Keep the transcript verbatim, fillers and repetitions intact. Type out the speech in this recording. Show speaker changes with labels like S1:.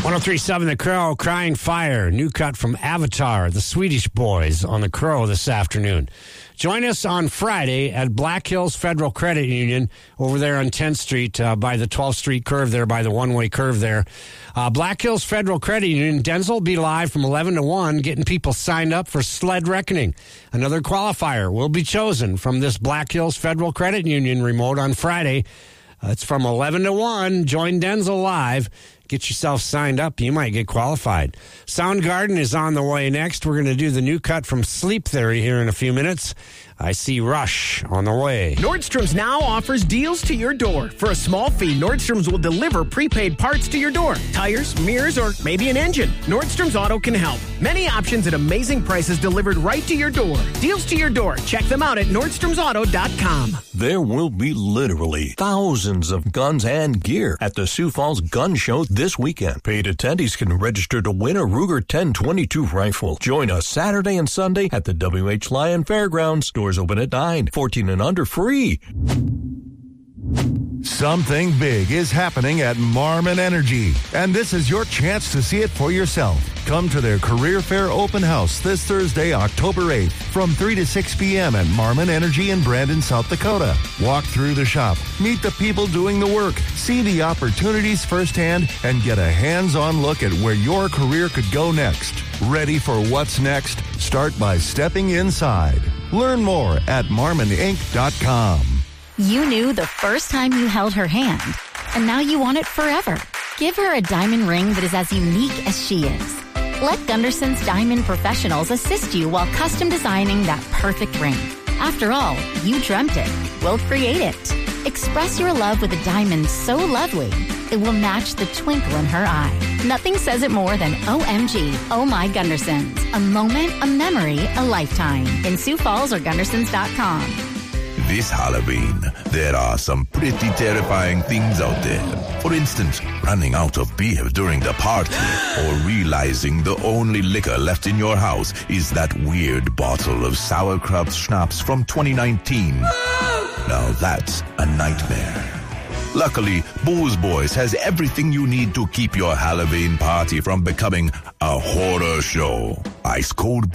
S1: one oh three point seven The Crow, Crying Fire, new cut from Avatar, the Swedish Boys on The Crow this afternoon. Join us on Friday at Black Hills Federal Credit Union over there on tenth Street uh, by the twelfth Street curve there, by the one-way curve there. Uh, Black Hills Federal Credit Union, Denzel will be live from eleven to one, getting people signed up for Sled Reckoning. Another qualifier will be chosen from this Black Hills Federal Credit Union remote on Friday. Uh, it's from eleven to one. Join Denzel live. Get yourself signed up. You might get qualified. Soundgarden is on the way next. We're going to do the new cut from Sleep Theory here in a few minutes. I see Rush on the way.
S2: Nordstrom's now offers deals to your door. For a small fee, Nordstrom's will deliver prepaid parts to your door. Tires, mirrors, or maybe an engine. Nordstrom's Auto can help. Many options at amazing prices delivered right to your door. Deals to your door. Check them out at Nordstroms Auto dot com.
S3: There will be literally thousands of guns and gear at the Sioux Falls Gun Show this weekend. Paid attendees can register to win a Ruger ten twenty-two rifle. Join us Saturday and Sunday at the W H Lyon Fairgrounds. Doors open at nine. fourteen and under free.
S4: Something big is happening at Marmon Energy, and this is your chance to see it for yourself. Come to their Career Fair Open House this Thursday, October eighth, from three to six p.m. at Marmon Energy in Brandon, South Dakota. Walk through the shop, meet the people doing the work, see the opportunities firsthand, and get a hands-on look at where your career could go next. Ready for what's next? Start by stepping inside. Learn more at marmon inc dot com.
S5: You knew the first time you held her hand, and now you want it forever. Give her a diamond ring that is as unique as she is. Let Gunderson's Diamond Professionals assist you while custom designing that perfect ring. After all, you dreamt it. We'll create it. Express your love with a diamond so lovely, it will match the twinkle in her eye. Nothing says it more than O M G, Oh My Gundersons. A moment, a memory, a lifetime. In Sioux Falls or Gundersons dot com.
S6: This Halloween, there are some pretty terrifying things out there. For instance, running out of beer during the party, or realizing the only liquor left in your house is that weird bottle of sauerkraut schnapps from twenty nineteen. Now that's a nightmare. Luckily, Booze Boys has everything you need to keep your Halloween party from becoming a horror show. Ice cold